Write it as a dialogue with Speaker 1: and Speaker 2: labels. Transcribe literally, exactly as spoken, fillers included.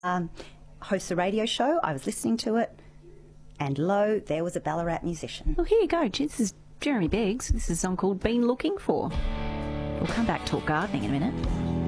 Speaker 1: Um, hosts a radio show. I was listening to it, and lo, there was a Ballarat musician.
Speaker 2: Well, here you go. This is Jeremy Beggs. This is a song called Been Looking For. We'll come back to talk gardening in a minute.